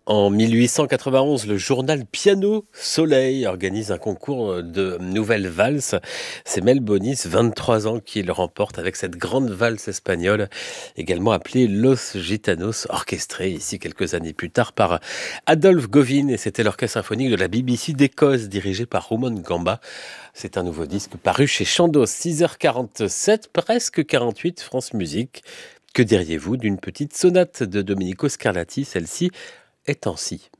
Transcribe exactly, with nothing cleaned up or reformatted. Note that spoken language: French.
En mille huit cent quatre-vingt-onze, le journal Piano Soleil organise un concours de nouvelles valses. C'est Mel Bonis, vingt-trois ans, qui le remporte avec cette grande valse espagnole, également appelée Los Gitanos, orchestrée ici quelques années plus tard par Adolphe Govin. Et c'était l'orchestre symphonique de la B B C d'Écosse, dirigé par Roman Gamba. C'est un nouveau disque paru chez Chandos, six heures quarante-sept, presque quarante-huit, France Musique. Que diriez-vous d'une petite sonate de Domenico Scarlatti, celle-ci est en si?